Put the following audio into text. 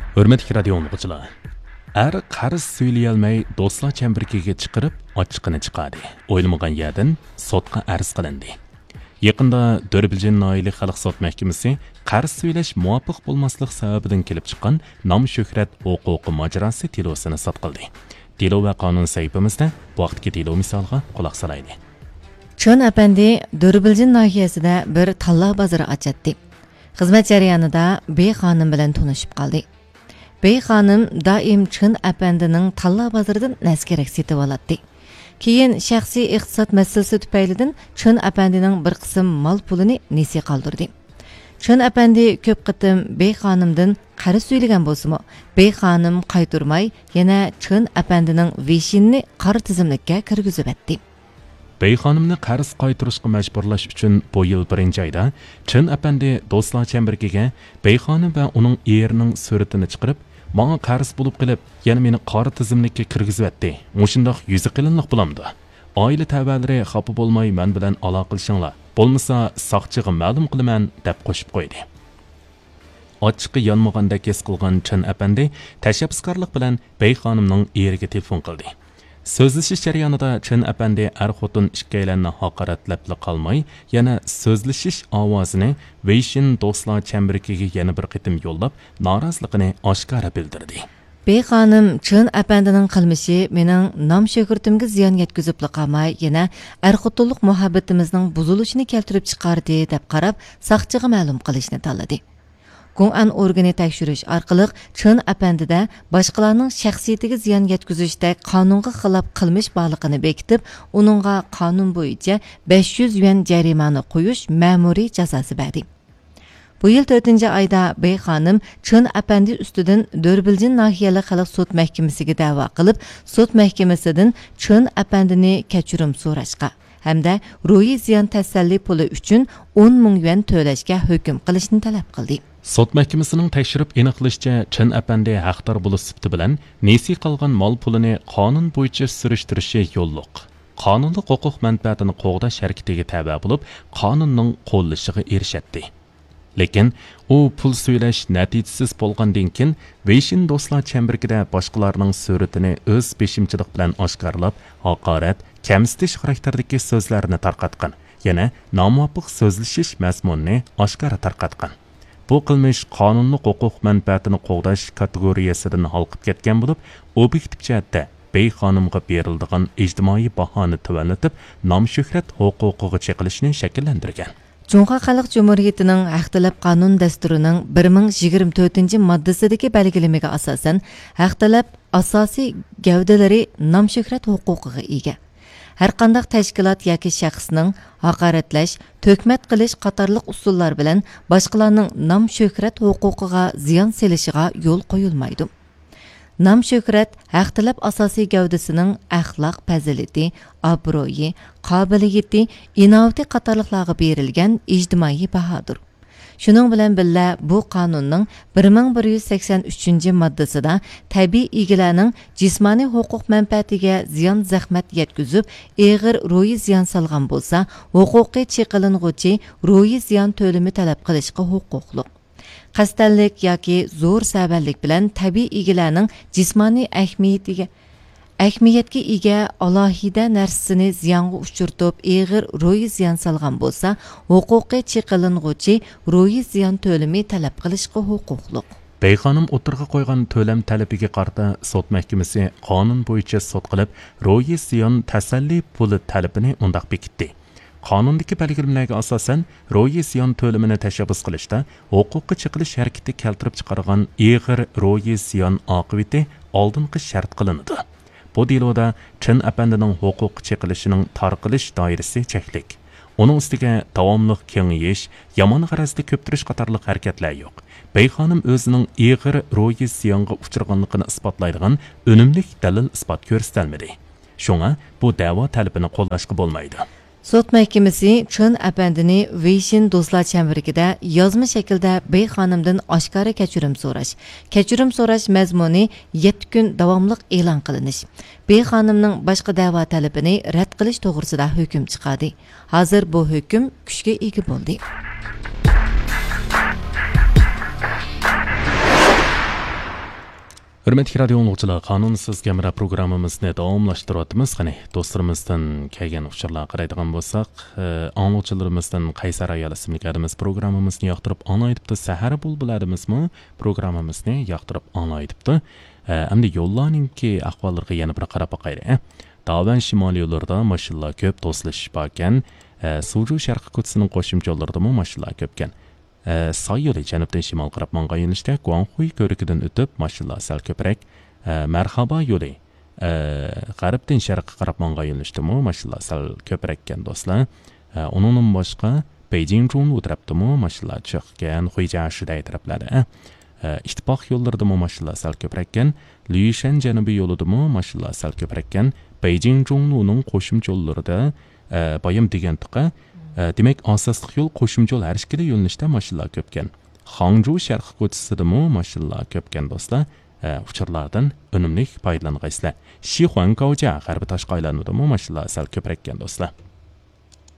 Hürmetli radio dinləyicilər. Qarız söyləyəlməy dostlar çəmbirkiga chiqirib, ochiqini chiqadi. O'ylamagan yerdan sotqa arz qilindi. Yaqında Dörbiljan Noili Xalq Sot Mahkamasi qarz söyləsh muvofiq bo'lmaslik sababidan kelib chiqqan nom shuhrat huquqi mojarosi telosini sot qildi. Telo va qonun saytimizda bu vaqtgi telo misolga quloq solaylik. Chon apandi Dörbiljan nahiyasida bir talla bozori ochadi. Xizmat jarayonida Bey xonim bilan tanishib qoldi. Bey xonim doim Chon apandining talla bozoridan naskerak setib oladi. Keyin shaxsiy iqtisod masalasi tufaylidan Chon apandining bir qism mol pulini nesi qoldirdi. Chon apandi ko'p qitim Bey xonimdan qarz so'ylagan bo'lsa-mu, Bey xonim qaytarmay, yana Chon apandining veshinni qora tizimlikka kirgizib etdi. Bey xonimni qarz qaytarishga majburlash uchun bu yil 1-oyda Chon apandi do'stlar chambirkiga Bey xonim va uning erining suratini chiqarib, "Menga qarz bo'lib qilib, yana meni qora tizimlikka kirgizib etdi. Mushundoq yuzi qilinliq bo'lamdi. Oila tavalari xafa bo'lmay men bilan aloqa qilishinglar. Bo'lmasa soqchiga ma'lum qilaman" deb qo'shib qo'ydi. Ochiqi yonmagandek his qilgan Chon apandi tashabbuskorlik bilan Bey xonimning eriga telefon qildi. Sözleşiş jarayonida Chon apandi xotin ikkalanni haqoratlab qolmay, yana sözleşish ovozini Veyshin do'stlar chambirkiga yana bir qitim yo'llab, noroziligini oshkora bildirdi. Bey xonim Chon apandining qilmishi mening nom shuhratimga ziyon yetkazib qolmay, yana xotinlik muhabbatimizning buzilishini keltirib chiqardi deb qarab, soqchiga ma'lum qilishni tanladi. Gong'an organi tekshirish orqali Chon apandida boshqalarning shaxsiyatiga ziyon yetkazishda qonunga xilof qilmish borligini bekitib, uningga qonun bo'yicha 500 yuan jarimani qo'yish ma'muriy jazosi berdi. Bu yil 4-oyda Bey xonim Chon apandi ustidan Dörbiljan nahiyalik xalq sud mahkamasiga da'vo qilib, sud mahkamasidan Chon apandini kechirim so'rashga hamda ruhiy ziyon tasalli puli uchun 10 ming yuan to'lashga hukm qilishni talab qildi. Sot mahkamasining tekshirib aniqlashicha, Chon apandi haqdor bo'lish sifati bilan nesi qolgan mol pulini qonun bo'yicha surishtirishi yo'lliq. Qonunli huquq manfaatini qo'g'dash harakatiga tabe bo'lib, qonunning qo'llashiga erishadi. Lekin u pul so'ylash natijasiz bo'lgandan keyin Veyshin do'stlar chambirkida boshqalarning suratini o'z beshimchilik bilan oshkorlab, haqorat, kamsitish xarakterdagi so'zlarni tarqatgan, yana nomuvofiq so'zlashish mazmunini oshkora tarqatgan. Bu qilmish qonunli huquq manfaatini qo'g'dash kategoriyasidan halqib ketgan bo'lib, obyektiv jihatda Bey xonimga beriladigan ijtimoiy bahoni tuvanlatib, nom shuhrat huquqiga cheqilishni shakllantirgan. Cumhur Xalq Cumhuriyetining haq talab qonun dasturining 1024-moddasidagi belgilamaga asosan haq talab asosiy gavdalari nom shuhrat huquqiga ega. Har qanday tashkilot yoki shaxsning haqoratlash, to'kmat qilish qatorliq usullar bilan boshqalarning nom shuhrat huquqiga ziyon selishiga yo'l qo'yilmaydi. Nom shuhrat haq talab asosiy gavdasining axloq fazilati, obro'yi, qobiliyati, inovati qatorliqlarga berilgan ijtimoiy bahodir. Shuning bilan birga bu qonunning 1183-moddasida tabiiy egalarning jismoniy huquq manfaatiga ziyon zahmat yetkazib, og'ir ruhiy ziyon solgan bo'lsa, huquqiy cheqiling'uchi ruhiy ziyon to'limi talab qilishga huquqli. Qasddanlik yoki zo'r sabablik bilan tabiiy egalarning jismoniy ahamiyatga ega alohida narsasini ziyonga uchirtib, og'ir ruhiy ziyon solgan bo'lsa, huquqiy cheqiling'uchi ruhiy ziyon to'limi talab qilishga huquqli. Bey xonim o'tirg'a qo'ygan to'lam talabiga qarta sud mahkamasi qonun bo'yicha sud qilib, ruhiy ziyon tasalli puli talabini undaq bekitdi. Qonundagi belgilamalariga asosan ruhiy ziyon to'limini tashabbus qilishda huquqqa chiqilish harakati keltirib chiqargan og'ir ruhiy ziyon oqibati oldingi shart qilinadi. Bu deloda Chon apandining huquq chiqilishining tarqilish doirasi cheklik. Uning ustiga davomli kengayish, yomon g'arazli ko'ptirish qatorliq harakatlar yo'q. Bey xonim o'zining og'ir ruhiy ziyonga uchraganligini isbotlaydigan unumli dalil isbot ko'rsatilmadi. Shunga bu da'vo talabini qo'llashga bo'lmaydi. Sud mahkamasi Chon apandini Veyshin do'stlar chambirkida yozma shaklda Bey xonimdan oshkora kechirim so'rash mazmuni 7 kun davomli e'lon qilinish. Bey xonimning boshqa da'vo talabini rad qilish to'g'risida hukm chiqadi. Hozir bu hukm kuchga ega bo'ldi. Hürmetli radio dinləyicilər, qanunsuz gəmirə proqramımızı davamlaşdırıyatımız. Qani dostlarımızdan kelgan uçurlar qaraydigan bolsaq, anlıqçılarımızdan Qaysar ayol ismli qadimiz proqramımızı yoqtirib anlayıbdı. Səhər bul biladimizmi? Proqramımızı yoqtirib anlayıbdı. Əmdi yollarninki ahvallarga yana bir qarab baqaylı. Davan şimali yollarda maşallah köp to'silish borkan, Suju sharqi ko'chasining qo'shimcha yo'llarida maşallah ko'pkan. Say yo'li janubdan shimol qarab manga yo'nalishda Guanghui ko'rigidan o'tib maşallah sal ko'proq. Marhaba yo'li g'arbdan sharqqa qarab manga yo'nalishda maşallah sal ko'proq ekan do'stlar. Uningdan boshqa Beijing Zhonglu tarafdami maşallah chiqqan Huijiashi taraflarda. İttifoq yo'llarida maşallah sal ko'proq ekan. Liushan janubiy yo'lida maşallah sal ko'proq ekan. Beijing Zhongluning qo'shimcha yo'llarida bayam degan tiqa demak asosliq yo'l qo'shimcha yo'l har ikkala yo'nalishda maşallah ko'pkan. Hangzhou sharqi ko'chasida maşallah ko'pkan do'stlar. Uchurlardan unumli foydalangaysizlar. Shihuangaoja g'arbiy tashqi aylanuvida maşallah sal ko'proq ekan do'stlar.